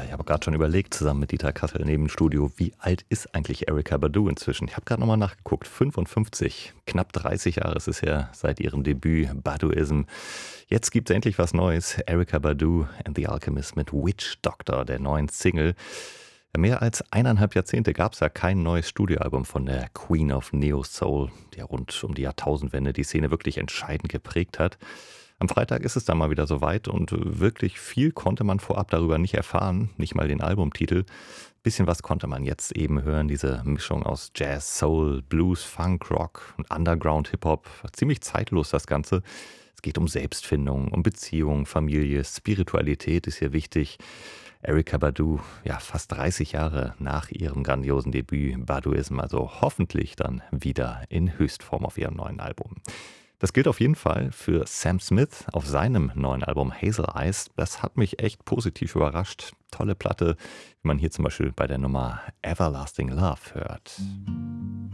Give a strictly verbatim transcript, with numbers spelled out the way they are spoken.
Ich habe gerade schon überlegt, zusammen mit Dieter Kassel neben dem Studio, wie alt ist eigentlich Erykah Badu inzwischen? Ich habe gerade nochmal nachgeguckt, fünfundfünfzig. Knapp dreißig Jahre ist es her seit ihrem Debüt Baduism. Jetzt gibt es endlich was Neues. Erykah Badu and the Alchemist mit Witch Doctor, der neuen Single. Mehr als eineinhalb Jahrzehnte gab es ja kein neues Studioalbum von der Queen of Neo Soul, die ja rund um die Jahrtausendwende die Szene wirklich entscheidend geprägt hat. Am Freitag ist es dann mal wieder soweit und wirklich viel konnte man vorab darüber nicht erfahren, nicht mal den Albumtitel. Bisschen was konnte man jetzt eben hören, diese Mischung aus Jazz, Soul, Blues, Funk, Rock und Underground Hip-Hop. Ziemlich zeitlos das Ganze. Es geht um Selbstfindung, um Beziehung, Familie, Spiritualität ist hier wichtig. Erykah Badu, ja, fast dreißig Jahre nach ihrem grandiosen Debüt Baduism, also hoffentlich dann wieder in Höchstform auf ihrem neuen Album. Das gilt auf jeden Fall für Sam Smith auf seinem neuen Album Hazel Eyes. Das hat mich echt positiv überrascht. Tolle Platte, wie man hier zum Beispiel bei der Nummer Everlasting Love hört.